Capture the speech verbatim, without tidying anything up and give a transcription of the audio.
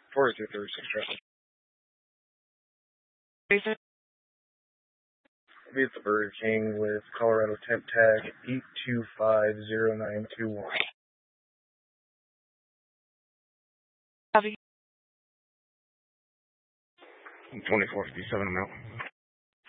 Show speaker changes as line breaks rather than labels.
four two three six traffic. Be at the Burger King with Colorado temp tag eight two five zero nine two one.
Copy.
twenty-four fifty-seven, I'm out.